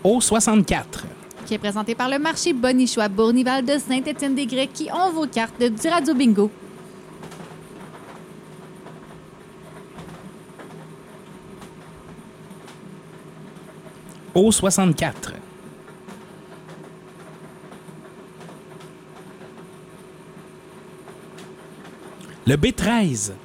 Au 64. Qui est présenté par le marché Bonichois Bournival de Saint-Étienne-des-Grès qui ont vos cartes du Radio Bingo. Au 64. Le B13.